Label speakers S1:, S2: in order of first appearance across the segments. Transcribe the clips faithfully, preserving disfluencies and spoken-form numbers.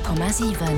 S1: Komma sieben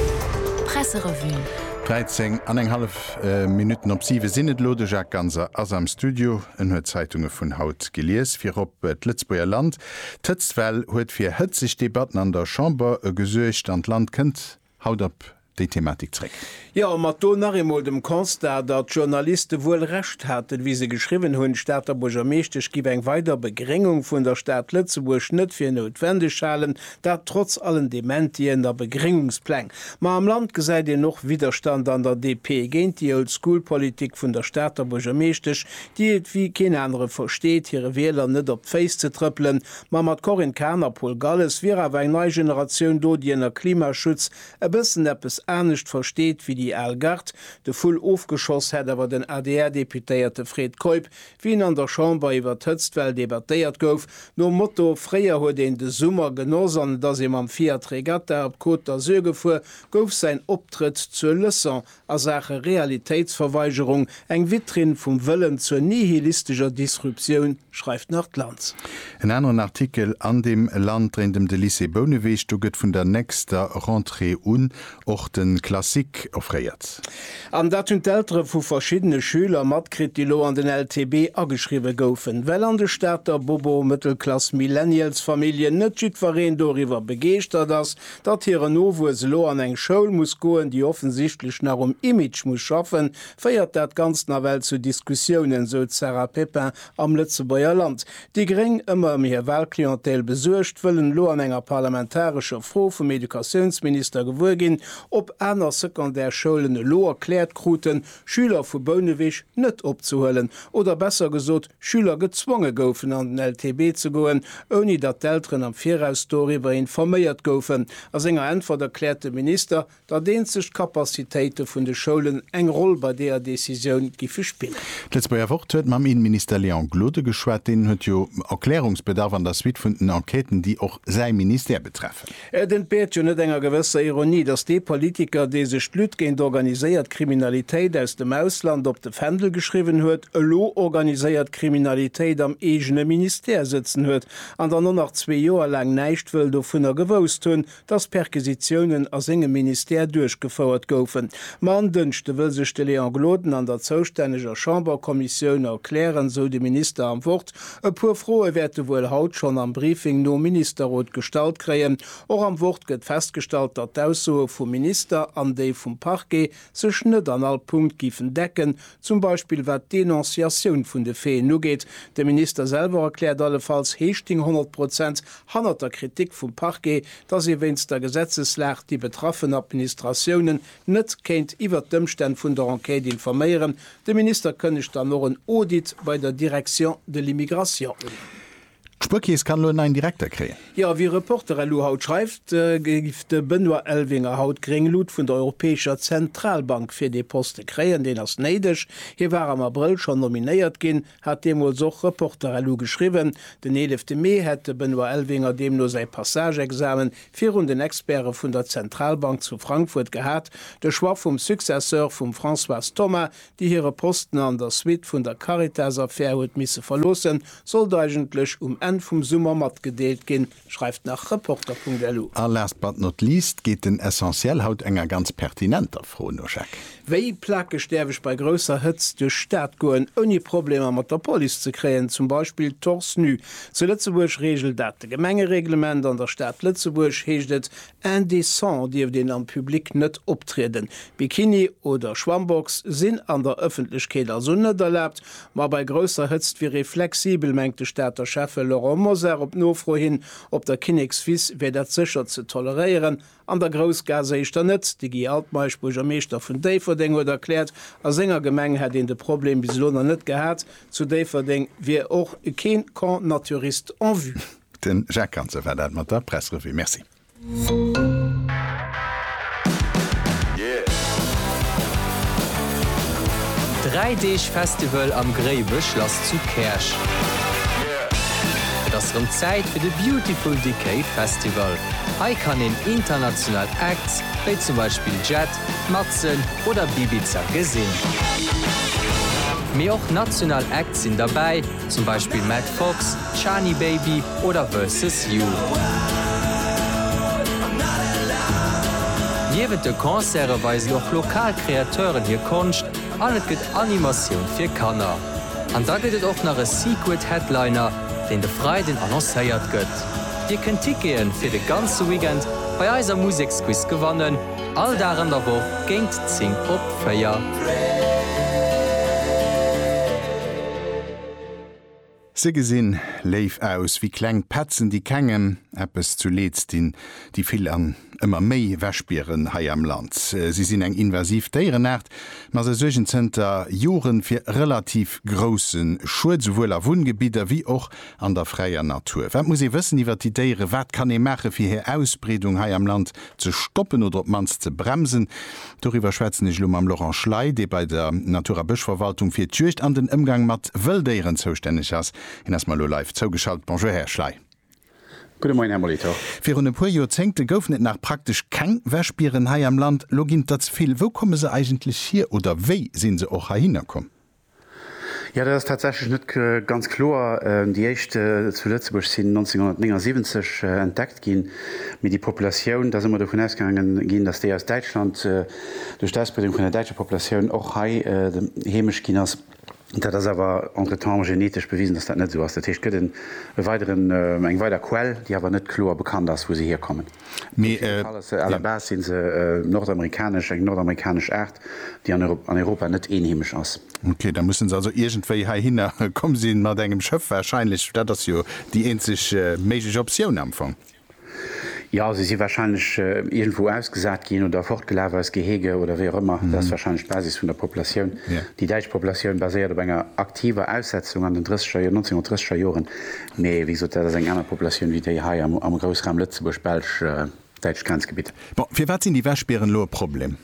S1: Presserevue.
S2: dreizehn an eng half äh, Minuten op siwe sinnet lode Jack ganzer ass am Studio en huet Zeitunge vun Haut gelees fir op et Litzboer Land. Tëtzwell huet fir hëtzig Debatten an der Chamber e gesuecht an Land kënnt haut op die Thematik trägt.
S3: Ja, mat do nachmol dem Konstat, dat Journalisten wohl recht hatten, wie sie geschrieben hunn, Staater Bogermeechtech gi eng weiter Begrengung vun der Stadt Lützeburg net fir notwendig schalen, dat trotz allen Dementien der Begrengungsplan. Ma am Land gesäit ihr noch Widerstand an der D P géint die Oldschoolpolitik vun der Staater Bogermeechtech, die et wie keine andere versteht, ihre Wähler net op Face zu trüppeln. Ma mat Corin Kerner Paul Galles wie awer eng neue Generation do die ennner Klimaschutz e bisssen Appes ernstcht versteht wie die Algard. De Full aufgeschoss hat aber den A D R-Deputéierte Fred Kolb, wie ihn an der Chamber iwwer Tëtztwell debatteiert gouf, no Motto freier huet den de Summer genossen, dats im am Fiat Regatta op Côte d'Azur gefuhr, gouf sein Optritt zur Leçon a Sache Realitätsverweigerung eng Witrin vum Wëllen zur nihilistischer Disruption, schreibt Nordlands.
S2: En anderen Artikel an dem Land in dem de Lycée Bonneweg duget vun der nächster Rentrée un och den Klassik aufreiert.
S3: An dat hun d'Ältere vu verschiedene Schüler matkrit die lo an den L T B ageschriwe goufen. Well an de Staater Bobo Mittelklass Millennialsfamilien net jiwwerreen doriwer begeert ass, dat hire nowo se lo an eng Schoul muss goen, die offensichtlich nach um Image muss schaffen, feiert dat ganz na Welt zu Diskussionen, so Sarah Pepin am Lützebauer Land. Die gering ëmmer mir Weltklientel besuercht wëllen lo an enger parlamentarscher Fro vum Edukationsminister gewur gin, op einer Sekundärschulen lo erklärt kruten, Schüler vu Bonnewig net opzuhöllen oder besser gesot Schüler gezwonge goufen an den L T B zu goen, oni dat d'Eltern am Vierhausstory wer informéiert goufen. As enger Antwort erklärte Minister, dat den sech Kapazitéite vun de Schulen eng roll bei der Decision gife spielen.
S2: Letzt bei Wort huet mam Innenminister Leon Glode geschwert, den huet jo Erklärungsbedarf an der Suite vun den Enqueten, die auch sei Minister betreffen.
S3: Er den Peet jo net enger gewësser Ironie, dass die Politiker dese Schlütgehend organisiert Kriminalität aus dem Ausland op de Fdel geschrieben huet, lo organisiert Kriminalität am egene Minister sitzen huet, an der nur nach zwei Joer lang neicht will do vun er gewost hun, dass Perquisitionen as engem Minister durchgefauerert goufen. Man dünchte will sech de Leon Gloden an der zoustännegger Chamberkommission erklären, so die Minister am Wort, e pur frohe werte wohl haut schon am Briefing no Ministerrot gestalt kreien, och am Wort get festgestalt, dat d'Aussue vum Minister an déi vum Parquet sech net an all Punkt gifen decken, zum Beispiel wat Denunziation vun de Fee no geht. Der Minister selber erklärt allefalls hechting hundert Prozent hanner der Kritik vum Parquet, dass sie wenns der Gesetzeslacht die betroffenen Administrationen net kennt iwwer d'Ëmstände vun der Enquete informieren. Der Minister kënnech dann noch een Audit bei der Direction de l'Immigration.
S2: Spurkies kann nur ein Direktor kreen.
S3: Ja, wie Reporter Lu Haut schreibt, äh, gifte Benoit Elvinger Haut Gringlut von der Europäischer Zentralbank für die Poste kreen, den als neidisch. Hier war am April schon nominiert gin, hat dem wohl so Reporter Lu geschrieben. Den elften Mai hätte Benoit Elvinger dem nur sein Passageexamen vier und den Experte von der Zentralbank zu Frankfurt gehabt. Der Schwab vom Successeur von François Thomas, die ihre Posten an der Suite von der Caritas Affaire misse verlosen, sollte eigentlich um vum Summer mat gedeelt gin, schreibt nach Reporter punkt l u.
S2: Last but not least geht den essentiell haut enger ganz pertinenter froh no Jack.
S3: Wéi plake sterwech bei grösser Hëtz de Staat goen oni Probleme mat der Poli ze kreen, zum Beispiel tors nu. Zu Lützeburg regel dat de Gemengereglement an der Stadt Lützeburg heeschtet indécent, die den am Publikum net optreden. Bikini oder Schwammbox sinn an der Öffentlichkeit also net erlaubt, ma bei grösser Hëtzt wie reflexibel mengt de Staater Chefe Laurent Moser op nofro hin, op der Kinexfis wé dat sicher ze tolerieren. An der Grousgase ist er net, die Gi Altmeischburger Meester vun Daverding oder erklärt, a Sänger Gemeng hat den de Problem bis Lohner net gehabt, zu Daverding wie auch kein Kan Naturist en vue.
S2: Den Jacques Kanze verdat mat der Presserevue. Merci.
S4: drei D-Festival am Gräibusch lass zu Kersch. Das ist Zeit für de Beautiful Decay Festival. Hier kann in international Acts, wie zum Beispiel Jet, Matzen oder Bibiza gesehen. Mehr auch national Acts sind dabei, zum Beispiel Matt Fox, Chani Baby oder Versus You. Niwen de Konzere weisen noch Lokalkreateuren hier Konst, an et gëtt Animationun fir Kanner. An da gëtt och nach e Secret Headliner, den de Freiden annoncéiert gëtt. Dir kën Tikeen fir de ganze Weekend bei eiser Musiksquiz gewannen, all daran der woch géint zing op Féier.
S2: Se gesinn leif aus wie kleng Patzen die kengen Appes zu ledstin, die vill an ëmmer méi wäschbieren hai am Land. Sie sinn eng invasiv déierenert, ma se sechen Zter Joren fir relativ grossen Schuet sowohl a Wohngebieter wie och an der freier Natur. Wat muss ich wëssen iwwer die Déiere, wat kann e mache fir her Ausbreung hai am Land ze stoppen oder op mans ze bremsen? Darüber schwätzen ich Lum am Laurent Schlei, de bei der Naturabüschverwaltung fir d'Jucht an den Umgang mat Wëldeieren zoustännech ass. In as mal lo live zougeschalt. Bonjour, Herr Schlei.
S5: Guten Morgen, Herr Molitor.
S2: Für eine paar Jahrzehnte gouf net nach praktisch kein Wäschbieren hai am Land. Login das viel. Wo kommen sie eigentlich hier oder wie sind sie auch hinkommen?
S5: Ja, das ist tatsächlich nicht äh, ganz klar. Äh, die erste äh, zu Lützeburg sind neunzehnhundertneunundsiebzig äh, entdeckt gehen mit die Population. Da sind wir davon ausgegangen, gehen, dass die aus Deutschland äh, durch das Ausbildung von der deutschen Population auch hai äh, hämisch gehen. Dat das aber entretemps genetisch bewiesen, dass das nicht so ist. Das heißt, es gibt weiteren äh, eng weiter Quell, die aber nicht klar bekannt ist, wo sie herkommen.
S2: Me, äh,
S5: äh, Allerbasis ja. sind sie äh, nordamerikanisch, eng nordamerikanisch Art, die an Europa, an Europa nicht einheimisch ist.
S2: Okay, da müssen sie also irgendwie hin kommen sie mit engem Schöpf wahrscheinlich, das ist ja die einzige äh, mögliche Option am Anfang.
S5: Ja, sie sind wahrscheinlich äh, irgendwo ausgesagt gehen oder fortgelaufen als Gehege oder wie auch immer. Mhm. Das ist wahrscheinlich Basis von der Population. Ja. Die deutsche Population basiert auf einer aktiven Aussetzung an den neunzehnhundertdreißiger Jahren. Aber wieso das ist eine andere Population wie die hier am, am Großraum Lützeburg-Belsch, äh, deutsches Grenzgebiet.
S2: Bon, für was sind die Wäschbären nur ein Problem?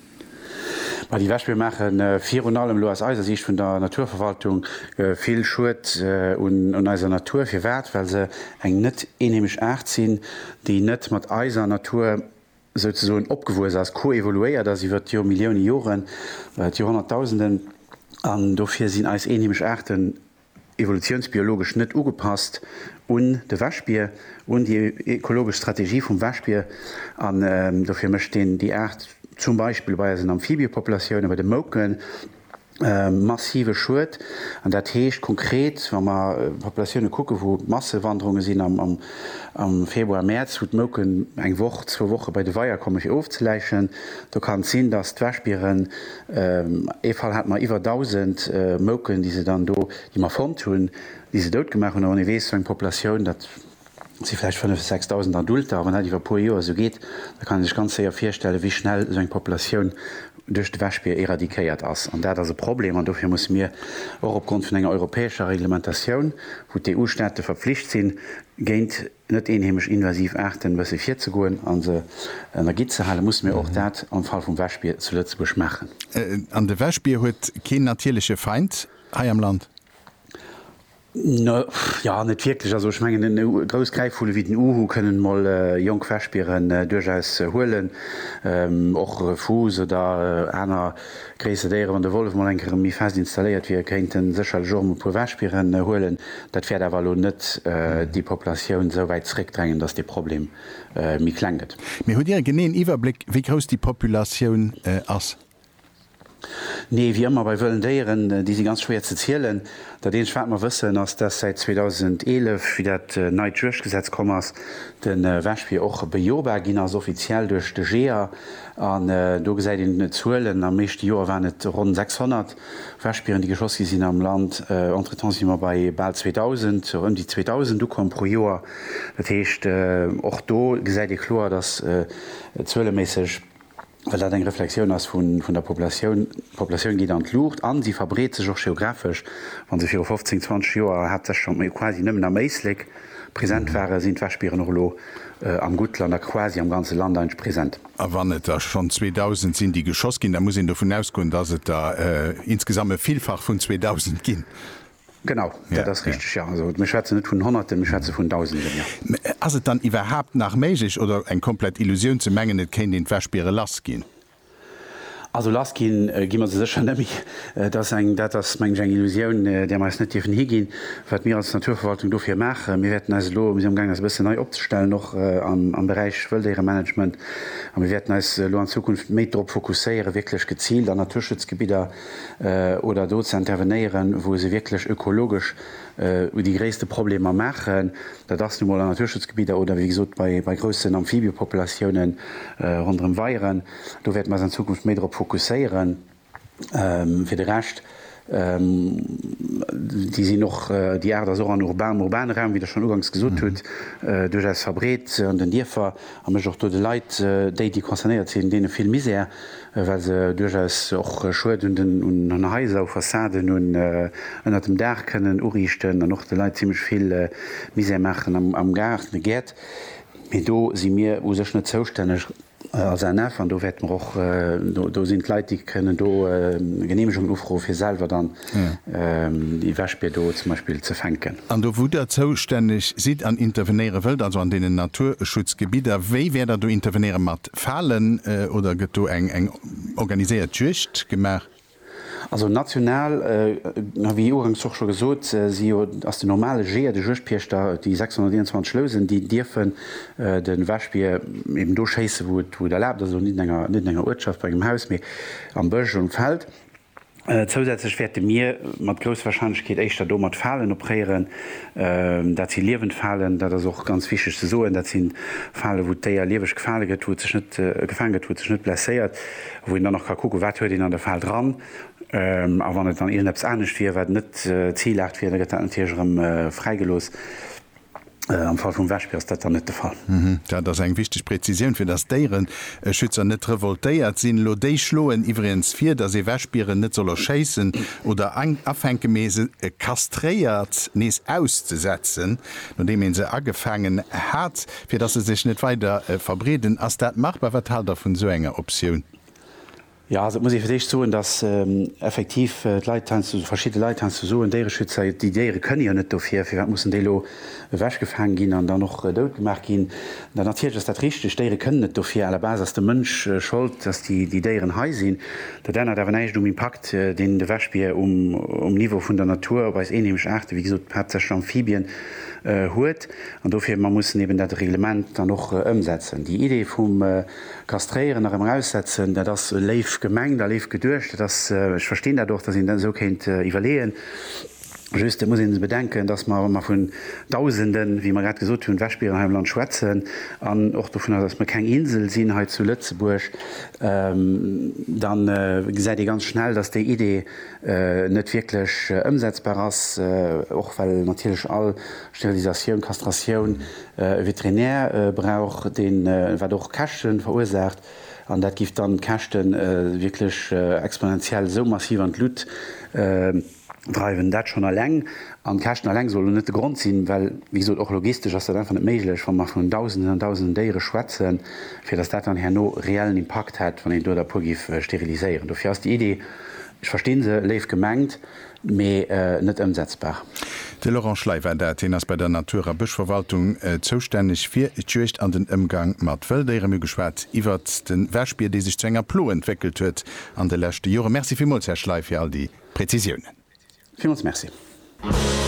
S5: Die Wäschbier machen äh, vier und allem Lo als Eisersicht von der Naturverwaltung äh, viel Schut äh, und, und eiser Natur für wert, weil sie eng net einheimisch Art sind, die net mat eiser Natur sozusagen opgewuert als koevaluiert, dass sie wird ja Millionen Jahren, äh, Jahrhunderttausenden an dafür sind als einheimisch Arten evolutionsbiologisch nicht angepasst und der Wäschbier und die ökologische Strategie vom Wäschbier an äh, dafür möchte die Art zum Beispiel bei den Amphibiepopulationen, bei den Moken, äh, massive Schut. Und das heißt konkret, wenn man äh, Populationen gucken, wo Massewanderungen sind am, am, am Februar, März, wo die Moken eine Woche, zwei Wochen bei den Weiher kommen, für aufzuleichen, da kann es sein, dass die Wäschbieren, äh, im Fall hat man über tausend äh, Moken, die sie dann do, die man von tun, die sie dort gemacht haben, und ich weiß, so eine Population, das sie vielleicht fünftausend, sechstausend Adulte, aber wenn die pro Jahr so geht, da kann ich ganz sehr vorstellen, wie schnell so eine Population durch die Wäschbier eradikiert ist. Und das ist ein Problem, und dafür müssen wir auch aufgrund von einer europäischen Reglementation, wo die E U-Staaten verpflichtet sind, gegen nicht einheimisch invasiv Arten, was sie vier zu gehen, an der Energiezahl, müssen wir auch mhm. das am Fall vom Wäschbier zu Lützeburg machen.
S2: Äh, an der Wäschbier hat kein natürlicher Feind hier am Land?
S5: No, ja, nicht wirklich. Also, ich meine, eine Großgreifvogel wie den Uhu können mal äh, Jungväschbieren äh, durchaus äh, holen. Ähm, auch äh, Fuß oder äh, einer größere Tiere, wenn der Wolf mal ein bisschen fest installiert wird, könnten sicher schon ein paar Wäschbieren äh, holen. Das wird aber nicht äh, die Population so weit zurückdrängen, dass das Problem äh, mich klangt.
S2: Wir haben ja einen Überblick, wie groß die Population äh, ist.
S5: Nee, wie immer bei Wëllendéieren, die sind ganz schwer zu zählen. Da den schwa man wissen, dass das seit zweitausendelf wie dat äh, neue Durchgesetz kommmers den äh, Wäschbier auch bejobar gin als offiziell durch de G E A an äh, do gesäit in Zuelen am meeschte Joer waren net rund sechshundert Wäschbieren, die geschossen sind am Land. Äh, Entretan sind wir bei bald zweitausend, um die zweitausend du kommen pro Jahr. Das heißt, äh, auch do gesäit klar, dass äh, zuelemäßig, weil dat eng Reflexion ass vun vun der Population Population geht an Luucht an, sie verbreet sech auch geografisch, wann se fir fünfzehn zwanzig Joer hat schon quasi nëmmen am meislik präsent waren, sind Wäschbieren noch lo äh, am Gutland quasi am ganze Land ein präsent.
S2: A wann et da schon zweitausend sind die Geschoss gin, da muss davon ausgehen, dass es da äh, insgesamt vielfach von zweitausend gin.
S5: Genau, ja, das ist richtig, ja. ja. Also, wir schätzen nicht von Hunderten, wir schätzen von Tausenden, ja.
S2: Also dann überhaupt nach möglich oder eine komplett Illusion zu mengen, nicht kein den Wäschbieren lassen gehen?
S5: Also las gin äh, gimmer se secher nämlich äh, dats eng dat ass meng eng Illusioun äh, der meist net hi gin, wat mir als Naturverwaltung dofir mache. mir werden als lo am gang as bisssen neu opstellen noch äh, am, am Bereich wëldere Management. Und wir werden als äh, lo an Zukunft méi op fokusséiere wirklich gezielt an Naturschutzgebieter äh, oder do ze intervenieren, wo se wirklich ökologisch äh, die gréste Probleme machen, da das nun mal an Naturschutzgebieter oder wie gesagt bei, bei größten Amphibiopopulationen äh, rund um Weieren. Da wird man in Zukunft mehr darauf fokussieren. Ähm, für den Rest, ähm, die sie noch äh, die Erde so an urbanen urbanen Raum, wie das schon ugangs gesucht hat, mhm. äh, durch das Fabret und den Dierfer, haben wir auch die Leute, äh, die, die konzerniert sind, denen viel Misere, äh, weil sie durchaus auch äh, Schulden und, und Häuser auf Fassaden und äh, unter dem Dach können urichten und noch die Leute ziemlich viel äh, Misere machen am, am Garten, geht. Und da sind wir uns nicht zuständig. Als en F an do wett och do sind Leiit die kënnen do äh, Genehmigung ufruf fir selber dann ja. ähm, die Wäschbier do zum Beispiel ze fenken.
S2: An do wo der zouständig sieht an intervenere Welt, also an den Naturschutzgebieter, wéi wer du intervenere mat fallen äh, oder gët du eng eng organisiert Jucht gemer?
S5: Also national äh, wie Ugang soch schon gesot äh, sie as de normale Geer de Jochtpierchter die sechshundertvierundzwanzig Schlösen, die Dirfen äh, den Wäschbier eben durchchase wo wo der Lab net enger net enger Wirtschaft bei dem Haus mé am Bösch und fällt. Äh, zusätzlich werte mir mat groß Wahrscheinlichkeit echt do mat fallen opréieren, äh, dat sie lewen fallen, dat das auch ganz wichtig zu so, dat sind Falle, wo der lewech gefallen äh, gefangen tut net blessiert, wo dann noch gucken, wat hue den an der Fall dran. Ähm, a wann net an Ps anisch fir, wat net äh, zielagt fir der Tiergerem äh, freigelos. Äh, am Fall vum Wäschbier dat net der Fall.
S2: Mhm. Ja, das eng wichtig Präzision fir das Dieren äh, Schützer net revoltéiert sinn lo déi schloen iwrens fir, dat se Wäschbieren net soller chassen oder afhänggemese äh, kastréiert nees auszusetzen, no dem en se agefangen hat, fir dat se sich net weiter äh, verbreden, ass dat machbar wat hat vun so enger Option.
S5: Ja, also muss ich für dich so, dass ähm, effektiv äh, verschiedene Leute zu so deren Schützer die Idee können ja nicht dafür, wir müssen die wäsch gefangen gehen und dann noch äh, dort gemacht gehen. Dann natürlich ist das richtig, die können nicht dafür, à la base, dass der Mensch äh, schuld, dass die die deren high sind. Da dann hat aber nicht um Impact, äh, den der Wäschbier um um Niveau von der Natur, weil es eh nämlich achte, wie gesagt, hauptsächlich Amphibien huet äh, und dafür man muss eben das Reglement dann noch äh, umsetzen. Die Idee vom äh, Kastrieren nach dem Aussetzen, da das lief gemeng, da lief gedurcht, das äh, ich verstehe dadurch, dass ihn dann so kennt äh, evaluieren. Just muss ich bedenken, dass man mal von Tausenden, wie man gerade gesagt hat, Wäschbier im Heimland schwätzen, an auch davon, dass man keine Insel sehen halt zu Lützeburg, ähm, dann äh, seid ihr ganz schnell, dass die Idee äh, nicht wirklich äh, umsetzbar ist, äh, auch weil natürlich all Sterilisation, Kastration, äh, Veterinär äh, braucht, den äh, was doch Kosten verursacht. Und das gibt dann Kosten äh, wirklich äh, exponentiell so massiv an Blut. Äh, Dreiwen dat schon erläng an Kächten erläng soll net de Grund sinn, weil wie so auch logistisch ass einfach net méiglech, van man vun tausenden an tausend Déiere schwätzen, fir dat dat an her no reellen Impact hat, wann en do der Pogif äh, steriliseieren. Du fährst die Idee, ich verstehe se leef gemengt, méi äh, net umsetzbar.
S2: De Laurent Schleifer, der Athenas bei der Naturer Buschverwaltung äh, zuständig fir Etcht an den Umgang mat Wëldeiere mir geschwert, iwwer den Wäschbier, die sich zu enger Plo entwickelt huet an de lächte Jore. Merci vielmals, Herr Schleif, für all die Präzisionen.
S5: Vielen Dank.